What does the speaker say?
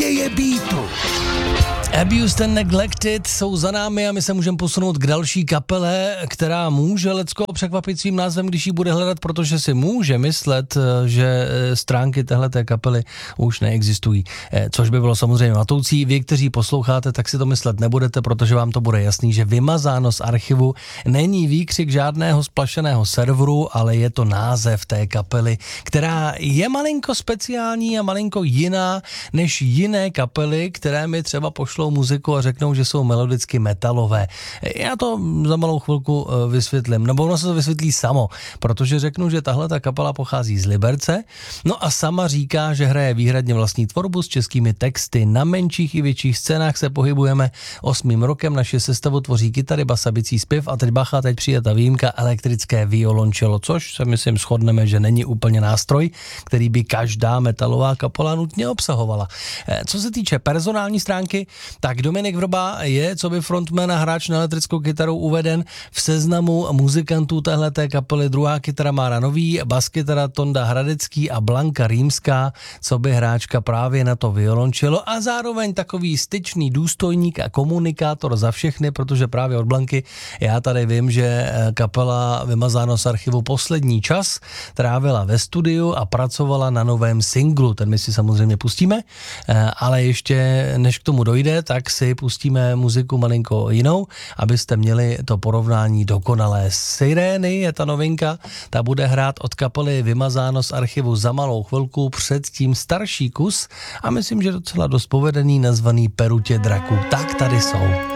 děje beatu. Abused and Neglected jsou za námi a my se můžeme posunout k další kapele, která může Lecko překvapit svým názvem, když ji bude hledat, protože si může myslet, že stránky téhleté kapely už neexistují. Což by bylo samozřejmě matoucí. Vy, kteří posloucháte, tak si to myslet nebudete, protože vám to bude jasný, že vymazáno z archivu není výkřik žádného splašeného serveru, ale je to název té kapely, která je malinko speciální a malinko jiná než jiné kapely, které mi třeba pošlou muziku a řeknou, že jsou melodicky metalové. Já to za malou chvilku vysvětlím, nebo ono se to vysvětlí samo, protože řeknu, že tahle ta kapela pochází z Liberce, no a sama říká, že hraje výhradně vlastní tvorbu s českými texty. Na menších i větších scénách se pohybujeme 8. rokem, naše sestavu tvoří kytary, basa, bicí, zpěv a teď bacha, teď přijde ta výjimka, elektrické violončelo, což se myslím shodneme, že není úplně nástroj, který by každá metalová kapela nutně obsahovala. Co se týče personální stránky, tak Dominik Vrba je, co by frontman a hráč na elektrickou kytaru uveden v seznamu muzikantů téhleté kapely. Druhá kytara Mára Nový, baskytara Tonda Hradecký a Blanka Rýmská, co by hráčka právě na to violončelo a zároveň takový styčný důstojník a komunikátor za všechny, protože právě od Blanky já tady vím, že kapela Vymazáno z archivu poslední čas trávila ve studiu a pracovala na novém singlu. Ten my si samozřejmě pustíme, ale ještě než k tomu dojde, tak si pustíme muziku malinko jinou, abyste měli to porovnání dokonalé. Sirény je ta novinka, ta bude hrát od kapely Vymazáno z archivu za malou chvilku, předtím starší kus a myslím, že docela dost povedený, nazvaný Perutě draků. Tak tady jsou.